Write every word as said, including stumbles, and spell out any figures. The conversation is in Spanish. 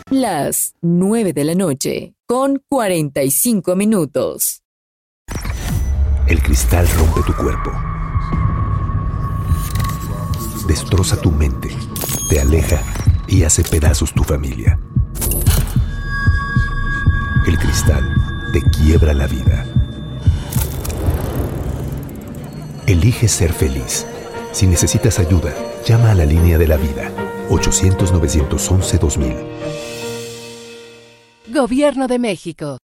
Las nueve de la noche, con cuarenta y cinco minutos. El cristal rompe tu cuerpo. Destroza tu mente, te aleja y hace pedazos tu familia. El cristal te quiebra la vida. Elige ser feliz. Si necesitas ayuda, llama a la línea de la vida, ochocientos, novecientos once, dos mil. Gobierno de México.